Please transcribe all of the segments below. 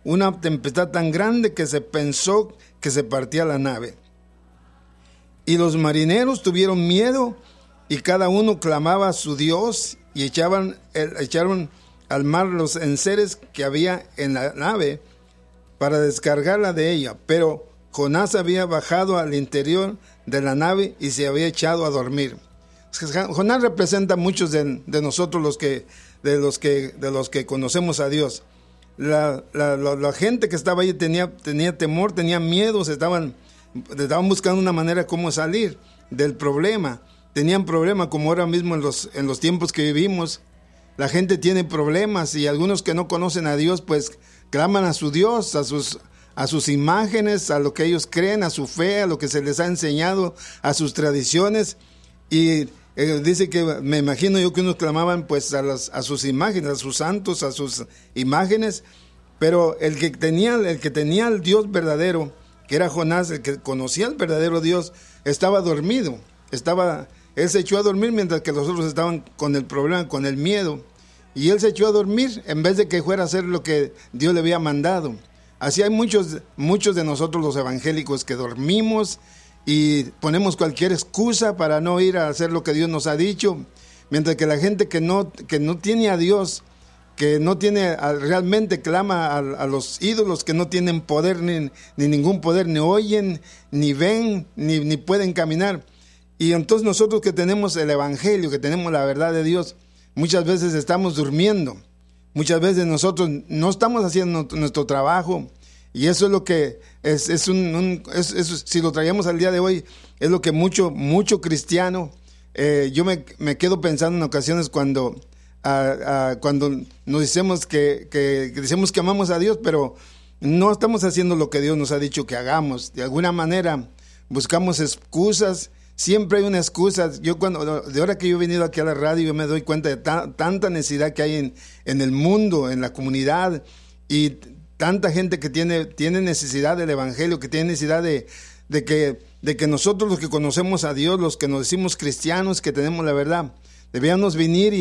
una tempestad tan grande que se pensó que se partía la nave. Y los marineros tuvieron miedo y cada uno clamaba a su Dios y echaron al mar los enseres que había en la nave para descargarla de ella. Pero Jonás había bajado al interior de la nave y se había echado a dormir. Jonás representa a muchos de nosotros de los que conocemos a Dios. La gente que estaba ahí tenía temor, tenía miedo, estaban buscando una manera cómo salir del problema. Tenían problemas, como ahora mismo en los tiempos que vivimos. La gente tiene problemas y algunos que no conocen a Dios pues claman a su Dios, a sus imágenes, a lo que ellos creen, a su fe, a lo que se les ha enseñado, a sus tradiciones. Y dice que, me imagino yo que unos clamaban pues a sus imágenes, a sus santos, a sus imágenes. Pero el que tenía el Dios verdadero, que era Jonás, el que conocía al verdadero Dios, estaba dormido. Él se echó a dormir mientras que los otros estaban con el problema, con el miedo. Y él se echó a dormir en vez de que fuera a hacer lo que Dios le había mandado. Así hay muchos de nosotros los evangélicos que dormimos y ponemos cualquier excusa para no ir a hacer lo que Dios nos ha dicho. Mientras que la gente que no tiene a Dios, que no tiene realmente clama a los ídolos que no tienen poder ni ningún poder, ni oyen, ni ven, ni pueden caminar. Y entonces nosotros que tenemos el evangelio, que tenemos la verdad de Dios, muchas veces estamos durmiendo. Muchas veces nosotros no estamos haciendo nuestro trabajo. Y eso es lo que si lo traíamos al día de hoy, es lo que mucho cristiano, yo me quedo pensando en ocasiones cuando nos decimos que amamos a Dios, pero no estamos haciendo lo que Dios nos ha dicho que hagamos. De alguna manera buscamos excusas. Siempre hay una excusa. De ahora que yo he venido aquí a la radio, yo me doy cuenta de tanta necesidad que hay en el mundo, en la comunidad, y tanta gente que tiene necesidad del evangelio, que tiene necesidad de que nosotros los que conocemos a Dios, los que nos decimos cristianos, que tenemos la verdad, debíamos venir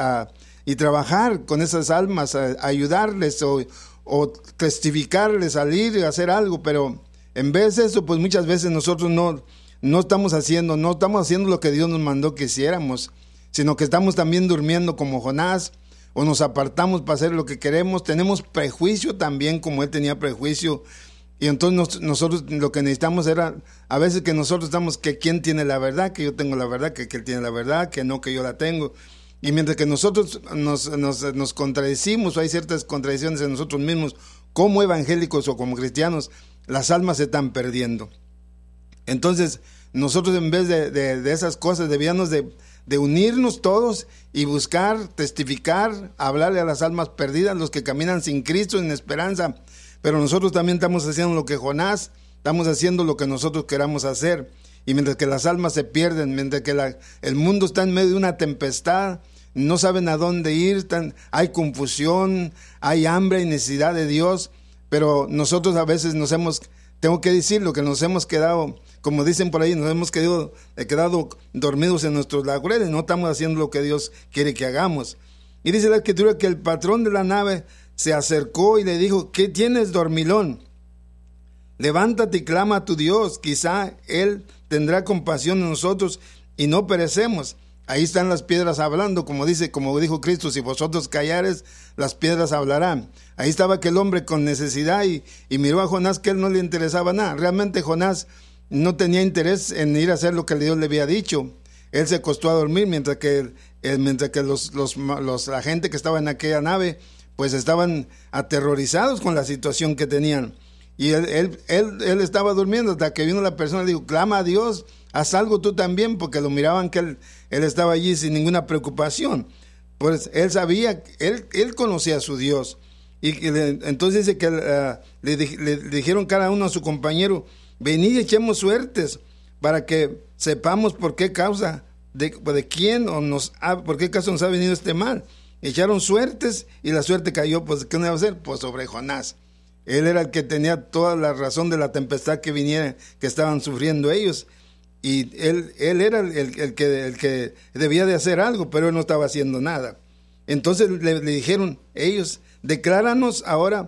y trabajar con esas almas, a ayudarles o testificarles, salir y hacer algo. Pero en vez de eso, pues muchas veces nosotros no estamos haciendo lo que Dios nos mandó que hiciéramos, sino que estamos también durmiendo como Jonás, o nos apartamos para hacer lo que queremos. Tenemos prejuicio también, como él tenía prejuicio, y entonces nosotros lo que necesitamos era, a veces que nosotros estamos que quién tiene la verdad, que yo tengo la verdad, que él tiene la verdad, que no, que yo la tengo. Y mientras que nosotros nos contradecimos, o hay ciertas contradicciones en nosotros mismos, como evangélicos o como cristianos, las almas se están perdiendo. Entonces, nosotros en vez de esas cosas debíamos de unirnos todos y buscar, testificar, hablarle a las almas perdidas, los que caminan sin Cristo, sin esperanza. Pero nosotros también estamos haciendo lo que Jonás, estamos haciendo lo que nosotros queramos hacer. Y mientras que las almas se pierden, mientras que el mundo está en medio de una tempestad, no saben a dónde ir, hay confusión, hay hambre, hay necesidad de Dios. Pero nosotros a veces tengo que decirlo, que nos hemos quedado, como dicen por ahí, nos hemos quedado dormidos en nuestros laureles, no estamos haciendo lo que Dios quiere que hagamos. Y dice la Escritura que el patrón de la nave se acercó y le dijo: ¿qué tienes, dormilón? Levántate y clama a tu Dios, quizá Él tendrá compasión de nosotros y no perecemos. Ahí están las piedras hablando, como dijo Cristo: si vosotros callares, las piedras hablarán. Ahí estaba aquel hombre con necesidad y miró a Jonás, que él no le interesaba nada. Realmente Jonás no tenía interés en ir a hacer lo que Dios le había dicho. Él se acostó a dormir mientras que la gente que estaba en aquella nave pues estaban aterrorizados con la situación que tenían. Y él estaba durmiendo hasta que vino la persona y dijo: clama a Dios, haz algo tú también, porque lo miraban que él estaba allí sin ninguna preocupación. Pues él sabía, él conocía a su Dios. Y entonces dice que le dijeron cada uno a su compañero: venid y echemos suertes para que sepamos por qué causa, de quién por qué causa nos ha venido este mal. Echaron suertes y la suerte cayó, pues ¿qué no iba a hacer? Pues sobre Jonás. Él era el que tenía toda la razón de la tempestad que viniera, que estaban sufriendo ellos. Y él era el que debía de hacer algo, pero él no estaba haciendo nada. Entonces le dijeron ellos: decláranos ahora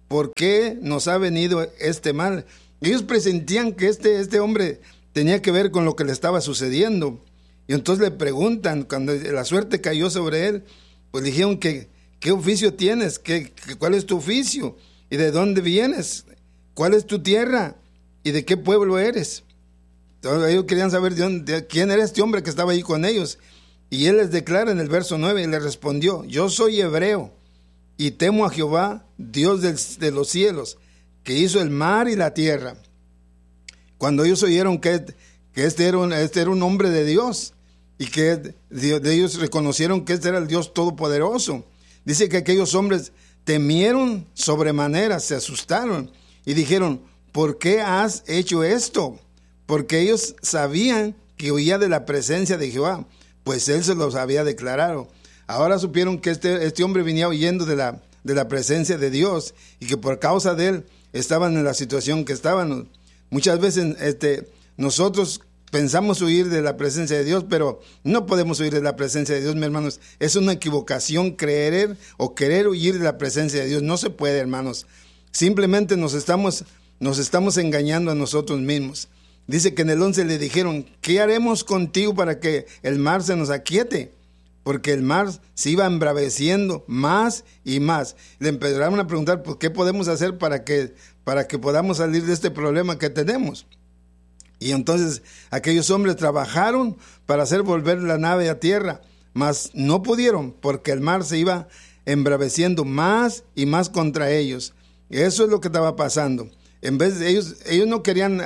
¿por qué nos ha venido este mal? Ellos presentían que este hombre tenía que ver con lo que le estaba sucediendo. Y entonces le preguntan, cuando la suerte cayó sobre él, pues le dijeron que, ¿qué oficio tienes? ¿Cuál es tu oficio? ¿Y de dónde vienes? ¿Cuál es tu tierra? ¿Y de qué pueblo eres? Entonces ellos querían saber de quién era este hombre que estaba ahí con ellos. Y él les declara en el verso 9, y le respondió: yo soy hebreo, y temo a Jehová, Dios de los cielos, que hizo el mar y la tierra. Cuando ellos oyeron que este era un hombre de Dios, y que ellos reconocieron que este era el Dios Todopoderoso, dice que aquellos hombres temieron sobremanera, se asustaron y dijeron: ¿por qué has hecho esto? Porque ellos sabían que huía de la presencia de Jehová, pues él se los había declarado. Ahora supieron que este hombre venía huyendo de la presencia de Dios, y que por causa de él estaban en la situación que estaban. Muchas veces nosotros pensamos huir de la presencia de Dios, pero no podemos huir de la presencia de Dios, mis hermanos. Es una equivocación creer o querer huir de la presencia de Dios. No se puede, hermanos. Simplemente nos estamos engañando a nosotros mismos. Dice que en el 11 le dijeron: ¿qué haremos contigo para que el mar se nos aquiete? Porque el mar se iba embraveciendo más y más. Le empezaron a preguntar: ¿por qué podemos hacer para que podamos salir de este problema que tenemos? Y entonces aquellos hombres trabajaron para hacer volver la nave a tierra, mas no pudieron, porque el mar se iba embraveciendo más y más contra ellos. Eso es lo que estaba pasando. En vez de ellos no querían,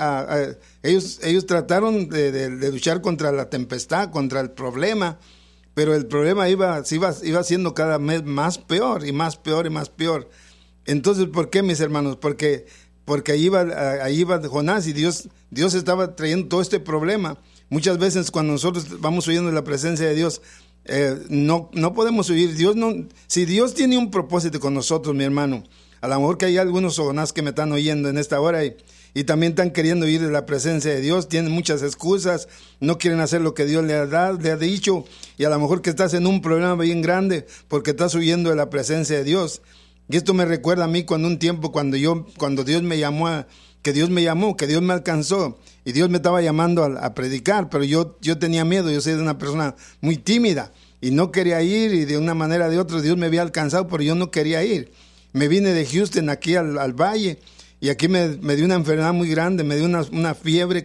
ellos trataron de luchar contra la tempestad, contra el problema, pero el problema iba siendo cada vez más peor y más peor y más peor. Entonces, ¿por qué, mis hermanos? Porque ahí iba Jonás, y Dios estaba trayendo todo este problema. Muchas veces cuando nosotros vamos huyendo de la presencia de Dios, no podemos huir. Si Dios tiene un propósito con nosotros, mi hermano, a lo mejor que hay algunos Jonás que me están oyendo en esta hora y también están queriendo huir de la presencia de Dios, tienen muchas excusas, no quieren hacer lo que Dios le ha dicho, y a lo mejor que estás en un problema bien grande porque estás huyendo de la presencia de Dios. Y esto me recuerda a mí cuando Dios me llamó, que Dios me alcanzó, y Dios me estaba llamando a predicar, pero yo tenía miedo. Yo soy una persona muy tímida y no quería ir, y de una manera o de otra Dios me había alcanzado, pero yo no quería ir. Me vine de Houston aquí al valle, y aquí me dio una enfermedad muy grande, me dio una fiebre,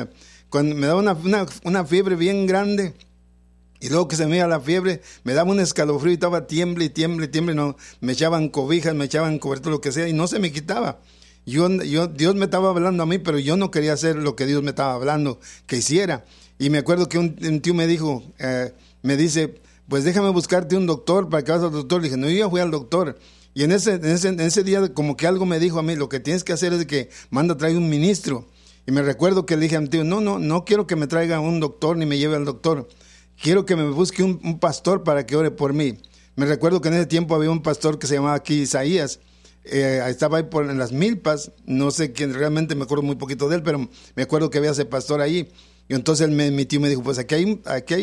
me daba una fiebre bien grande. Y luego que se me iba la fiebre, me daba un escalofrío y estaba tiemble, no, me echaban cobijas, me echaban cobertor, lo que sea, y no se me quitaba. Dios me estaba hablando a mí, pero yo no quería hacer lo que Dios me estaba hablando que hiciera. Y me acuerdo que un tío me dijo, me dice: pues déjame buscarte un doctor para que vayas al doctor. Le dije: no, yo ya fui al doctor. Y en ese día como que algo me dijo a mí: lo que tienes que hacer es que traer un ministro. Y me recuerdo que le dije a mi tío: no quiero que me traiga un doctor ni me lleve al doctor. Quiero que me busque un pastor para que ore por mí. Me recuerdo que en ese tiempo había un pastor que se llamaba aquí Isaías. Estaba ahí en las milpas. No sé quién, realmente me acuerdo muy poquito de él, pero me acuerdo que había ese pastor ahí. Y entonces mi tío me dijo: pues aquí hay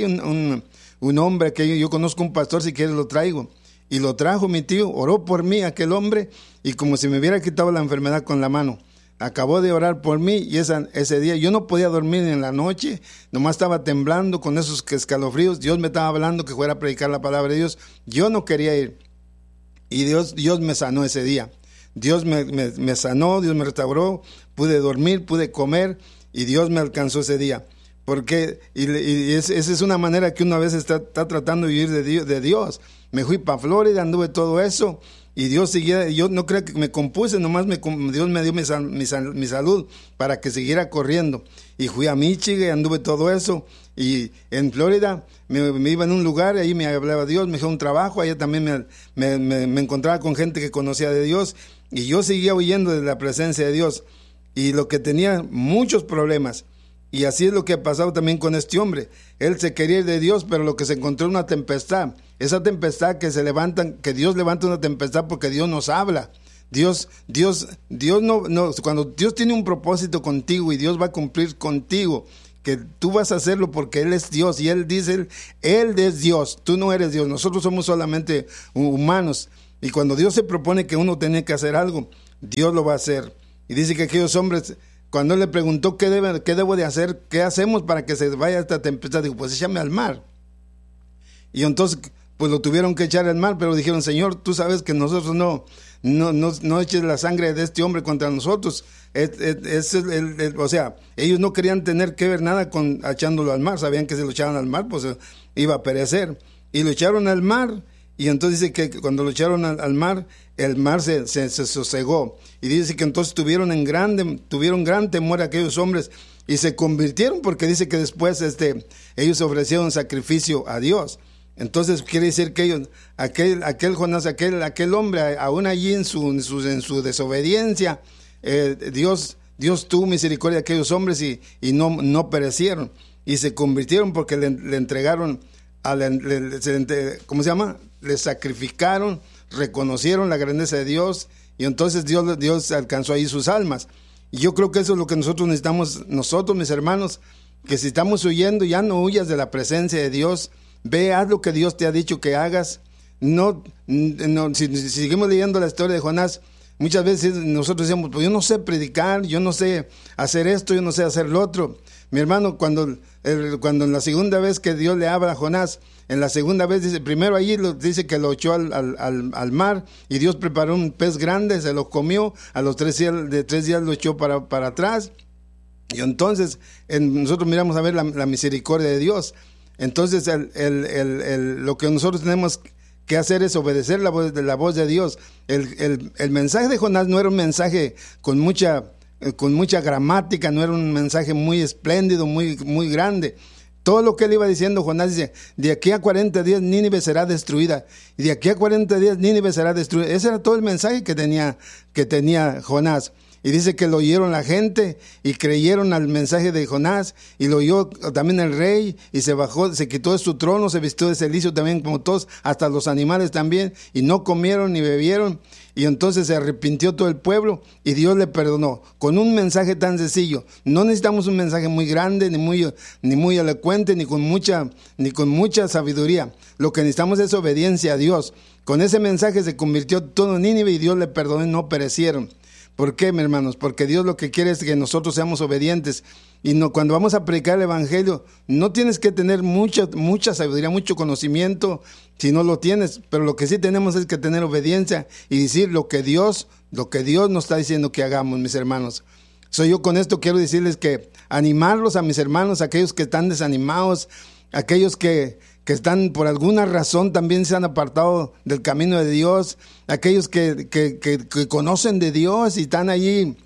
un hombre, que yo conozco un pastor, si quieres lo traigo. Y lo trajo mi tío, oró por mí aquel hombre, y como si me hubiera quitado la enfermedad con la mano. Acabó de orar por mí, y ese día yo no podía dormir en la noche, nomás estaba temblando con esos escalofríos. Dios me estaba hablando que fuera a predicar la palabra de Dios. Yo no quería ir, y Dios me sanó ese día. Dios me sanó, Dios me restauró, pude dormir, pude comer, y Dios me alcanzó ese día. Porque esa es una manera que uno a veces está tratando de vivir de Dios. Me fui para Florida, anduve todo eso, y Dios seguía. Yo no creo que me compuse, nomás Dios me dio mi salud para que siguiera corriendo. Y fui a Michigan, anduve todo eso, y en Florida me iba en un lugar, ahí me hablaba Dios, me dio un trabajo, allá también me encontraba con gente que conocía de Dios, y yo seguía huyendo de la presencia de Dios, y lo que tenía muchos problemas. Y así es lo que ha pasado también con este hombre. Él se quería ir de Dios, pero lo que se encontró una tempestad. Esa tempestad que que Dios levanta una tempestad porque Dios nos habla. Dios no, cuando Dios tiene un propósito contigo y Dios va a cumplir contigo, que tú vas a hacerlo porque Él es Dios, y Él dice, Él es Dios, tú no eres Dios, nosotros somos solamente humanos. Y cuando Dios se propone que uno tiene que hacer algo, Dios lo va a hacer. Y dice que aquellos hombres, cuando él le preguntó qué debo de hacer, qué hacemos para que se vaya esta tempestad, dijo, pues échame al mar. Y entonces pues lo tuvieron que echar al mar, pero dijeron, Señor, tú sabes que nosotros no eches la sangre de este hombre contra nosotros. O sea, ellos no querían tener que ver nada con echándolo al mar, sabían que si lo echaban al mar, pues iba a perecer. Y lo echaron al mar, y entonces dice que cuando lo echaron al mar, el mar se sosegó. Y dice que entonces tuvieron gran temor aquellos hombres, y se convirtieron, porque dice que después ellos ofrecieron sacrificio a Dios. Entonces quiere decir que ellos, aquel Jonás, aquel hombre, aún allí en su desobediencia, Dios tuvo misericordia de aquellos hombres y no perecieron, y se convirtieron porque le entregaron, ¿cómo se llama? Le sacrificaron, reconocieron la grandeza de Dios, y entonces Dios alcanzó ahí sus almas. Y yo creo que eso es lo que nosotros necesitamos, mis hermanos, que si estamos huyendo, ya no huyas de la presencia de Dios. Ve, haz lo que Dios te ha dicho que hagas. Si seguimos leyendo la historia de Jonás, muchas veces nosotros decimos, pues yo no sé predicar, yo no sé hacer esto, yo no sé hacer lo otro. Mi hermano, cuando en la segunda vez que Dios le habla a Jonás, en la segunda vez dice, primero allí dice que lo echó al mar, y Dios preparó un pez grande, se lo comió, a los 3 días lo echó para atrás, y entonces nosotros miramos a ver la misericordia de Dios. Entonces lo que nosotros tenemos que hacer es obedecer la voz de Dios. El mensaje de Jonás no era un mensaje con mucha gramática, no era un mensaje muy espléndido, muy, muy grande. Todo lo que él iba diciendo, Jonás dice, de aquí a 40 días Nínive será destruida, y de aquí a 40 días Nínive será destruida. Ese era todo el mensaje que tenía Jonás. Y dice que lo oyeron la gente y creyeron al mensaje de Jonás, y lo oyó también el rey, y se bajó, se quitó de su trono, se vistió de cilicio también como todos, hasta los animales también, y no comieron ni bebieron. Y entonces se arrepintió todo el pueblo y Dios le perdonó con un mensaje tan sencillo. No necesitamos un mensaje muy grande, ni muy elocuente, ni con mucha sabiduría. Lo que necesitamos es obediencia a Dios. Con ese mensaje se convirtió todo Nínive y Dios le perdonó y no perecieron. ¿Por qué, mis hermanos? Porque Dios lo que quiere es que nosotros seamos obedientes. Y cuando vamos a predicar el evangelio, no tienes que tener mucha sabiduría, mucho conocimiento, si no lo tienes. Pero lo que sí tenemos es que tener obediencia y decir lo que Dios nos está diciendo que hagamos, mis hermanos. Yo con esto quiero decirles que animarlos a mis hermanos, aquellos que están desanimados, aquellos que están por alguna razón también se han apartado del camino de Dios, aquellos que conocen de Dios y están allí,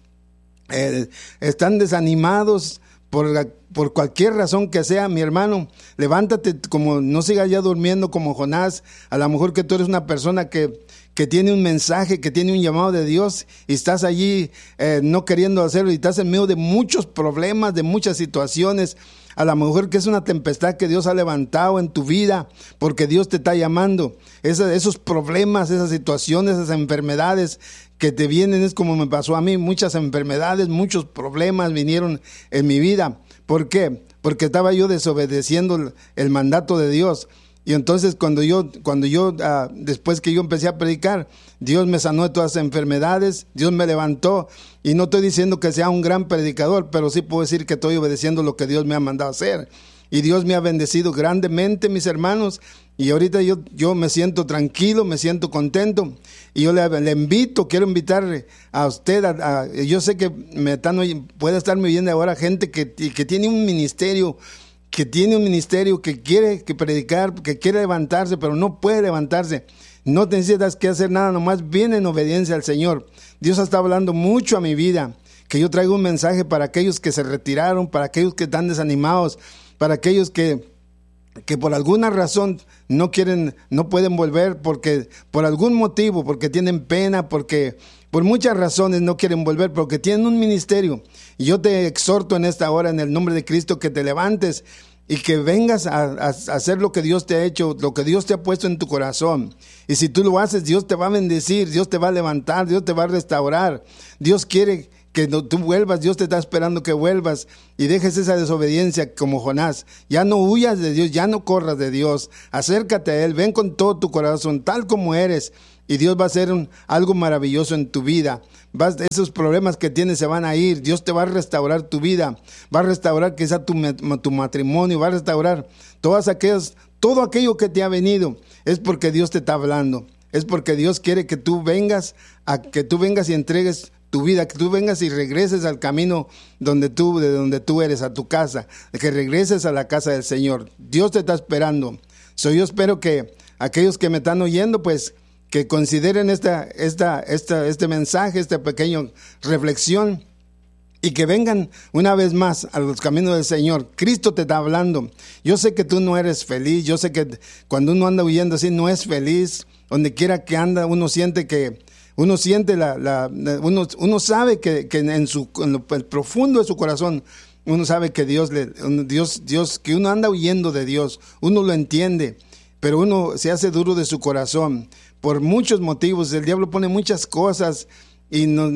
están desanimados por cualquier razón que sea. Mi hermano, levántate, como no sigas ya durmiendo como Jonás. A lo mejor que tú eres una persona que tiene un mensaje, que tiene un llamado de Dios, y estás allí no queriendo hacerlo, y estás en medio de muchos problemas, de muchas situaciones. A lo mejor que es una tempestad que Dios ha levantado en tu vida, porque Dios te está llamando. Esos problemas, esas situaciones, esas enfermedades que te vienen, es como me pasó a mí. Muchas enfermedades, muchos problemas vinieron en mi vida. ¿Por qué? Porque estaba yo desobedeciendo el mandato de Dios. Y entonces cuando yo después que yo empecé a predicar, Dios me sanó de todas las enfermedades, Dios me levantó. Y no estoy diciendo que sea un gran predicador, pero sí puedo decir que estoy obedeciendo lo que Dios me ha mandado hacer. Y Dios me ha bendecido grandemente, mis hermanos. Y ahorita yo me siento tranquilo, me siento contento. Y yo le invito, quiero invitar a usted, yo sé que puede estarme viendo ahora gente que tiene un ministerio, que quiere predicar, que quiere levantarse, pero no puede levantarse. No necesitas que hacer nada, nomás viene en obediencia al Señor. Dios está hablando mucho a mi vida, que yo traigo un mensaje para aquellos que se retiraron, para aquellos que están desanimados, para aquellos que por alguna razón no pueden volver, porque por algún motivo, porque tienen pena, porque por muchas razones no quieren volver, porque tienen un ministerio. Y yo te exhorto en esta hora, en el nombre de Cristo, que te levantes y que vengas a hacer lo que Dios te ha hecho, lo que Dios te ha puesto en tu corazón. Y si tú lo haces, Dios te va a bendecir, Dios te va a levantar, Dios te va a restaurar. Dios quiere que tú vuelvas, Dios te está esperando que vuelvas y dejes esa desobediencia como Jonás. Ya no huyas de Dios, ya no corras de Dios. Acércate a Él, ven con todo tu corazón, tal como eres. y Dios va a hacer algo maravilloso en tu vida. Esos problemas que tienes se van a ir. Dios te va a restaurar tu vida, va a restaurar quizá tu matrimonio, va a restaurar todo aquello que te ha venido. Es porque Dios te está hablando, es porque Dios quiere que tú vengas y entregues tu vida, que tú vengas y regreses al camino de donde tú eres, a tu casa, que regreses a la casa del Señor. Dios te está esperando. Yo espero que aquellos que me están oyendo, pues, que consideren este mensaje, esta pequeña reflexión, y que vengan una vez más a los caminos del Señor. Cristo te está hablando. Yo sé que tú no eres feliz, yo sé que cuando uno anda huyendo así no es feliz. Donde quiera que anda, uno sabe que en el profundo de su corazón, uno sabe que Dios, que uno anda huyendo de Dios, uno lo entiende, pero uno se hace duro de su corazón por muchos motivos. El diablo pone muchas cosas y no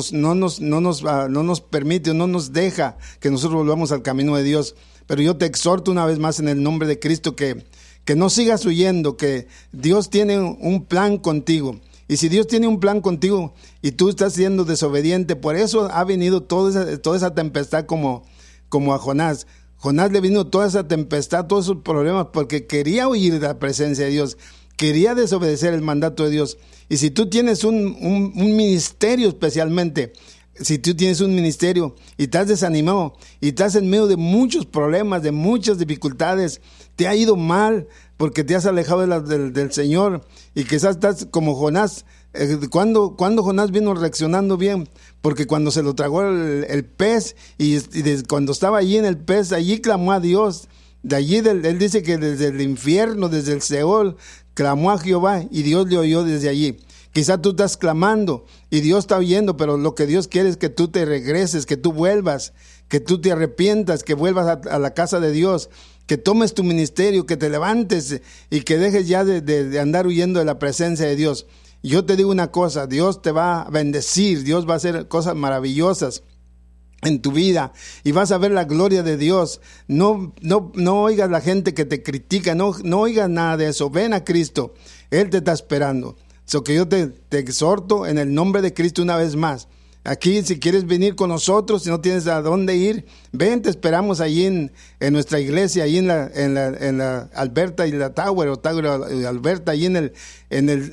nos permite, no nos deja que nosotros volvamos al camino de Dios. Pero yo te exhorto una vez más en el nombre de Cristo que no sigas huyendo, que Dios tiene un plan contigo. Y si Dios tiene un plan contigo y tú estás siendo desobediente, por eso ha venido toda esa tempestad como a Jonás. Jonás le vino toda esa tempestad, todos esos problemas, porque quería huir de la presencia de Dios, quería desobedecer el mandato de Dios. Y si tú tienes un ministerio especialmente, si tú tienes un ministerio y estás desanimado y estás en medio de muchos problemas, de muchas dificultades, te ha ido mal porque te has alejado del Señor y quizás estás como Jonás. Cuando Jonás vino reaccionando bien, porque cuando se lo tragó el pez y cuando estaba allí en el pez, allí clamó a Dios. De allí él dice que desde el infierno, desde el Seol, clamó a Jehová y Dios le oyó desde allí. Quizás tú estás clamando y Dios está oyendo, pero lo que Dios quiere es que tú te regreses, que tú vuelvas, que tú te arrepientas, que vuelvas a la casa de Dios, que tomes tu ministerio, que te levantes y que dejes ya de andar huyendo de la presencia de Dios. Yo te digo una cosa, Dios te va a bendecir, Dios va a hacer cosas maravillosas en tu vida y vas a ver la gloria de Dios. No oigas la gente que te critica, no oigas nada de eso. Ven a Cristo, Él te está esperando. Que yo te exhorto en el nombre de Cristo una vez más. Aquí, si quieres venir con nosotros, si no tienes a dónde ir, ven, te esperamos allí en nuestra iglesia, allí en la Alberta y la Tower, o Tower y Alberta, allí en el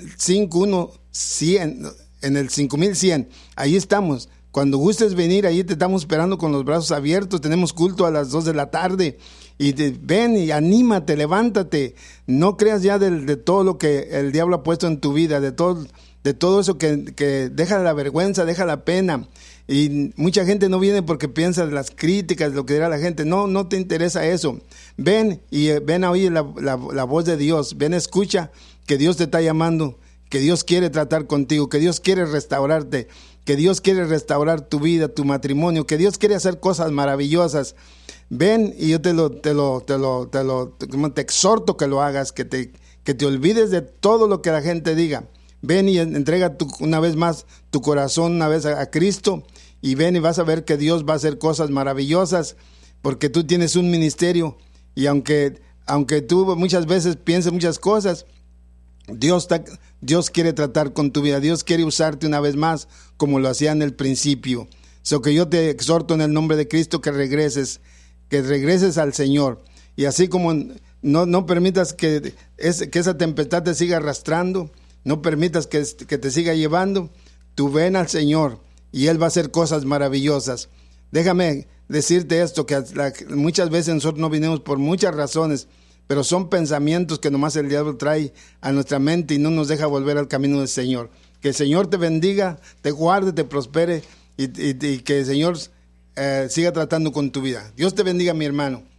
5100, en el 5100. Ahí estamos. Cuando gustes venir, allí te estamos esperando con los brazos abiertos. Tenemos culto a las 2 de la tarde. Y ven y anímate, levántate. No creas ya de todo lo que el diablo ha puesto en tu vida, de todo eso que deja la vergüenza, deja la pena. Y mucha gente no viene porque piensa de las críticas, de lo que dirá la gente. No te interesa eso. Ven y ven a oír la voz de Dios. Ven, escucha que Dios te está llamando, que Dios quiere tratar contigo, que Dios quiere restaurarte, que Dios quiere restaurar tu vida, tu matrimonio, que Dios quiere hacer cosas maravillosas. Ven y yo te exhorto que lo hagas, que te olvides de todo lo que la gente diga. Ven y entrega una vez más tu corazón una vez a Cristo y ven y vas a ver que Dios va a hacer cosas maravillosas porque tú tienes un ministerio y aunque tú muchas veces pienses muchas cosas, Dios quiere tratar con tu vida, Dios quiere usarte una vez más como lo hacía en el principio. Que yo te exhorto en el nombre de Cristo que regreses al Señor. Y así como no permitas que esa tempestad te siga arrastrando, no permitas que te siga llevando, tú ven al Señor y Él va a hacer cosas maravillosas. Déjame decirte esto, que muchas veces nosotros no vinimos por muchas razones, pero son pensamientos que nomás el diablo trae a nuestra mente y no nos deja volver al camino del Señor. Que el Señor te bendiga, te guarde, te prospere y que el Señor siga tratando con tu vida. Dios te bendiga, mi hermano.